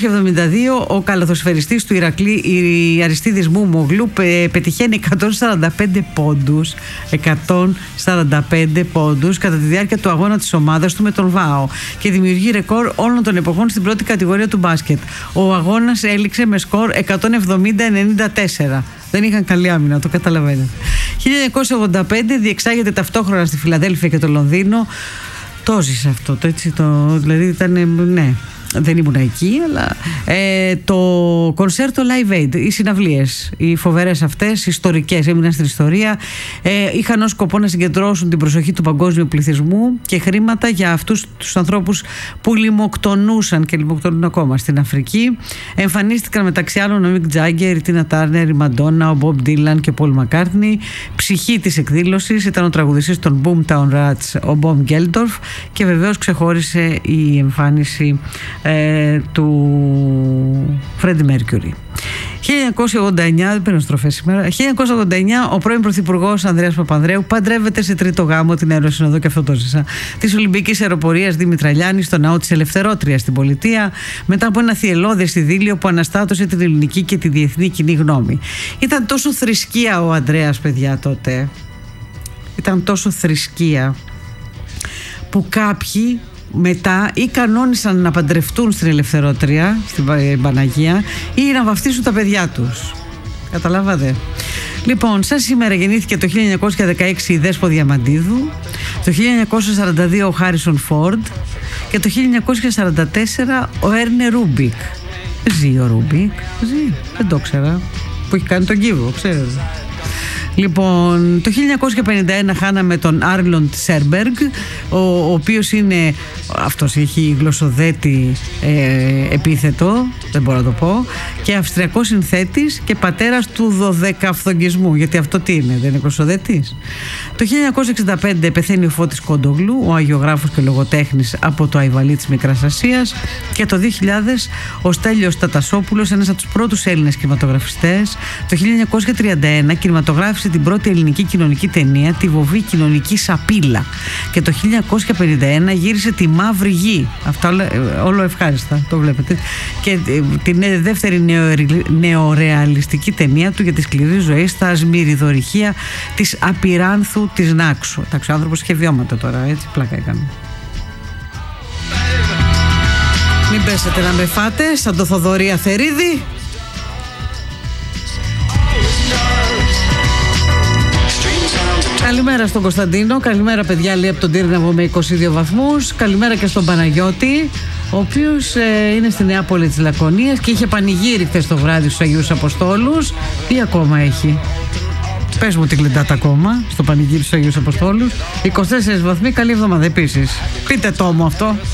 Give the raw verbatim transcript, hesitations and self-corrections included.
εβδομήντα δύο ο καλαθοσφαιριστής του Ηρακλή, η Αριστίδης Μουμογλου, πετυχαίνει εκατόν σαράντα πέντε πόντους εκατόν σαράντα πέντε πόντους κατά τη διάρκεια του αγώνα της ομάδας του με τον ΒΑΟ και δημιουργεί ρεκόρ όλων των εποχών στην πρώτη κατηγορία του μπάσκετ. Ο αγώνας έληξε με σκορ εκατόν εβδομήντα ενενήντα τέσσερα. Δεν είχαν καλή άμυνα, το καταλαβαίνετε. χίλια εννιακόσια ογδόντα πέντε διεξάγεται ταυτόχρονα στη Φιλαδέλφια και το Λονδίνο. Το ζήσε αυτό, το έτσι, το, δηλαδή ήταν, ναι. Δεν ήμουν εκεί, αλλά ε, το κονσέρτο Live Aid, οι συναυλίες, οι φοβερές αυτές, ιστορικές, έμειναν στην ιστορία, ε, είχαν ως σκοπό να συγκεντρώσουν την προσοχή του παγκόσμιου πληθυσμού και χρήματα για αυτούς τους ανθρώπους που λιμοκτονούσαν και λιμοκτονούν ακόμα στην Αφρική. Εμφανίστηκαν μεταξύ άλλων ο Μικ Τζάγκερ, η Τίνα Τάρνερ, η Μαντόνα, ο Μπομπ Ντίλαν και ο Πολ Μακκάρτνι. Ψυχή της εκδήλωσης ήταν ο τραγουδιστής των Boomtown Rats, ο Μπομ Γκέλντορφ, και βεβαίως ξεχώρισε η εμφάνιση Ε, του Φρέντι Μέρκιουρι. χίλια εννιακόσια ογδόντα εννιά, δεν παίρνω στροφές σήμερα. χίλια εννιακόσια ογδόντα εννιά ο πρώην πρωθυπουργός Ανδρέας Παπανδρέου παντρεύεται σε τρίτο γάμο την αεροσυνοδό, και αυτό το ζήσα, της Ολυμπικής Αεροπορίας Δήμητρα Λιάννη στο ναό της Ελευθερότριας στην Πολιτεία, μετά από ένα θυελλώδες ειδήλιο που αναστάτωσε την ελληνική και τη διεθνή κοινή γνώμη. Ήταν τόσο θρησκεία ο Ανδρέας, παιδιά, τότε. Ήταν τόσο θρησκεία που κάποιοι μετά ή κανόνισαν να παντρευτούν στην Ελευθερότρια, στην Παναγία, ή να βαφτίσουν τα παιδιά τους. Καταλάβατε. Λοιπόν, σαν σήμερα γεννήθηκε το χίλια εννιακόσια δεκαέξι η Δέσπο Διαμαντίδου, το χίλια εννιακόσια σαράντα δύο ο Χάρισον Φόρντ και το χίλια εννιακόσια σαράντα τέσσερα ο Έρνε Ρούμπικ. Ζει ο Ρούμπικ, ζει, δεν το ξέρα, που έχει κάνει τον κύβο, ξέρετε. Λοιπόν, το χίλια εννιακόσια πενήντα ένα χάναμε τον Άρλοντ Σέρμπεργκ, ο, ο οποίος είναι, αυτός έχει γλωσσοδέτη ε, επίθετο, δεν μπορώ να το πω, και αυστριακός συνθέτης και πατέρας του δωδεκαφθογγισμού, γιατί αυτό τι είναι, δεν είναι γλωσσοδέτης. Το χίλια εννιακόσια εξήντα πέντε πεθαίνει ο Φώτης Κοντογλού, ο αγιογράφος και λογοτέχνης από το Αϊβαλί της Μικράς Ασίας, και το δύο χιλιάδες ο Στέλιος Τατασόπουλος, ένας από τους πρώτους Έλληνες κινηματογραφιστές. Το χίλια εννιακόσια τριάντα ένα κινηματογράφησε την πρώτη ελληνική κοινωνική ταινία, τη βοβή κοινωνική Σαπίλα, και το χίλια εννιακόσια πενήντα ένα γύρισε τη Μαύρη Γη. Αυτά όλα, όλο ευχάριστα, το βλέπετε. Και την δεύτερη νεορεαλιστική ταινία του για τη σκληρή ζωή στα ασμυριδορυχεία της Απειράνθου της Νάξου. Εντάξει, ο άνθρωπος είχε βιώματα τώρα, έτσι, πλάκα έκανε. Μην πέσετε να με φάτε σαν το Θοδωρή Αθερίδη. Καλημέρα στον Κωνσταντίνο, καλημέρα παιδιά, λέει από τον Τύρναβο με είκοσι δύο βαθμούς. Καλημέρα και στον Παναγιώτη, ο οποίος ε, είναι στη Νεάπολη της Λακωνίας και είχε πανηγύρι χθες το βράδυ στους Αγίους Αποστόλους. Τι ακόμα έχει? Πες μου τι κλεντάτε ακόμα στο πανηγύρι στους Αγίους Αποστόλους. είκοσι τέσσερις βαθμοί, καλή εβδομάδα επίσης. Πείτε το μου αυτό.